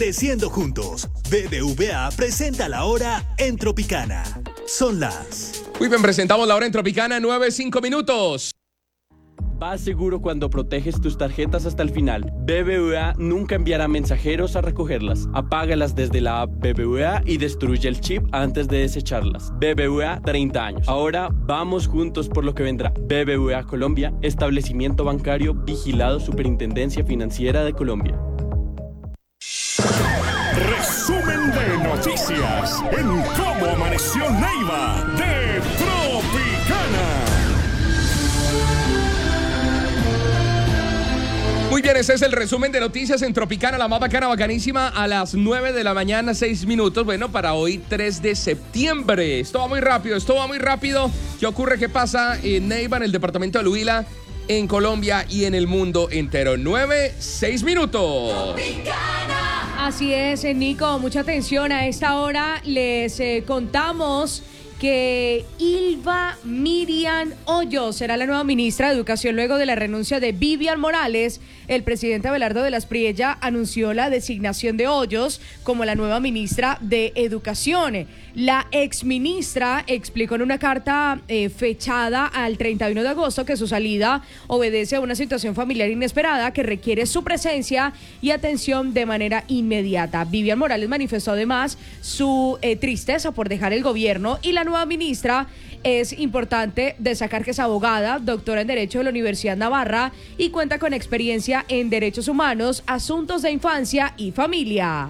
Creciendo juntos. BBVA presenta la hora en Tropicana. Son las... Muy bien, presentamos la hora en Tropicana, 9:05 minutos. Vas seguro cuando proteges tus tarjetas hasta el final. BBVA nunca enviará mensajeros a recogerlas. Apágalas desde la app BBVA y destruye el chip antes de desecharlas. BBVA 30 años. Ahora vamos juntos por lo que vendrá. BBVA Colombia, establecimiento bancario vigilado Superintendencia Financiera de Colombia. Resumen de noticias en Cómo Amaneció Neiva de Tropicana. Muy bien, ese es el resumen de noticias en Tropicana, la más bacana, bacanísima, a las 9 de la mañana, 6 minutos. Bueno, para hoy, 3 de septiembre. Esto va muy rápido. ¿Qué ocurre? ¿Qué pasa en Neiva, en el departamento de Huila, en Colombia y en el mundo entero? 9:06 minutos. Tropicana. Así es, Nico, mucha atención. A esta hora les contamos que Ylva Miriam Hoyos será la nueva ministra de Educación luego de la renuncia de Vivian Morales. El presidente Abelardo de las Priella anunció la designación de Hoyos como la nueva ministra de Educación. La exministra explicó en una carta fechada al 31 de agosto que su salida obedece a una situación familiar inesperada que requiere su presencia y atención de manera inmediata. Vivian Morales manifestó además su tristeza por dejar el gobierno, y la nueva ministra es importante destacar que es abogada, doctora en Derecho de la Universidad Navarra y cuenta con experiencia en Derechos Humanos, Asuntos de Infancia y Familia.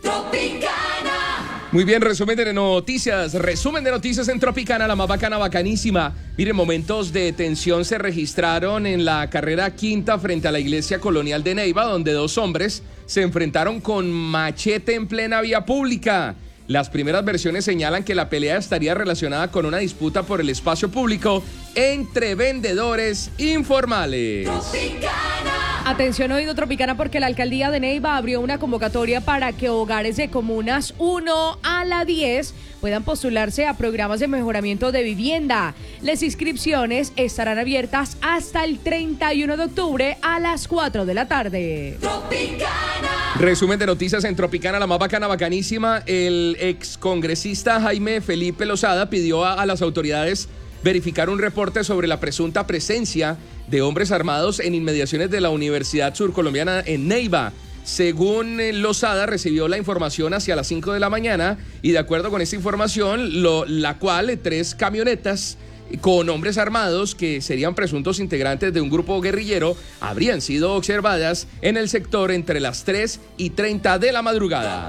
Tropicana. Muy bien, resumen de noticias en Tropicana, la más bacana, bacanísima. Miren, momentos de tensión se registraron en la carrera quinta frente a la iglesia colonial de Neiva, donde dos hombres se enfrentaron con machete en plena vía pública. Las primeras versiones señalan que la pelea estaría relacionada con una disputa por el espacio público entre vendedores informales. Tropicana. Atención, oído Tropicana, porque la alcaldía de Neiva abrió una convocatoria para que hogares de comunas 1 a la 10 puedan postularse a programas de mejoramiento de vivienda. Las inscripciones estarán abiertas hasta el 31 de octubre a las 4 de la tarde. Tropicana. Resumen de noticias en Tropicana, la más bacana, bacanísima. El excongresista Jaime Felipe Lozada pidió a las autoridades verificar un reporte sobre la presunta presencia de hombres armados en inmediaciones de la Universidad Surcolombiana en Neiva. Según Lozada, recibió la información hacia las 5 de la mañana y de acuerdo con esta información, la cual 3 camionetas con hombres armados que serían presuntos integrantes de un grupo guerrillero habrían sido observadas en el sector entre las 3:30 de la madrugada.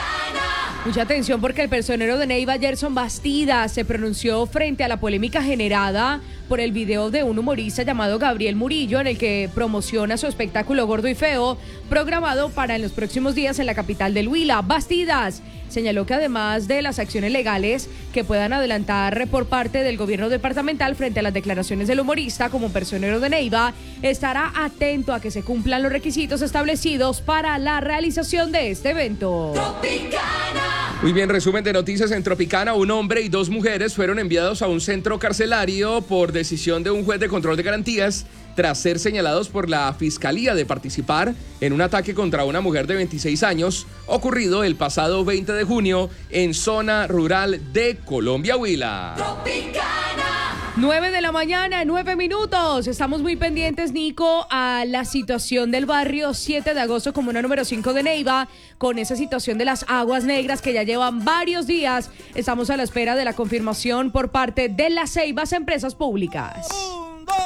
Mucha atención, porque el personero de Neiva, Gerson Bastidas, se pronunció frente a la polémica generada por el video de un humorista llamado Gabriel Murillo, en el que promociona su espectáculo Gordo y Feo, programado para en los próximos días en la capital del Huila. Bastidas señaló que además de las acciones legales que puedan adelantar por parte del gobierno departamental frente a las declaraciones del humorista como personero de Neiva, estará atento a que se cumplan los requisitos establecidos para la realización de este evento. Tropicana. Muy bien, resumen de noticias en Tropicana. Un hombre y 2 mujeres fueron enviados a un centro carcelario por decisión de un juez de control de garantías tras ser señalados por la Fiscalía de participar en un ataque contra una mujer de 26 años ocurrido el pasado 20 de junio en zona rural de Colombia, Huila. Tropicana. 9 de la mañana, 9 minutos. Estamos muy pendientes, Nico, a la situación del barrio 7 de agosto, comuna número 5 de Neiva, con esa situación de las aguas negras que ya llevan varios días. Estamos a la espera de la confirmación por parte de las Ceibas Empresas Públicas.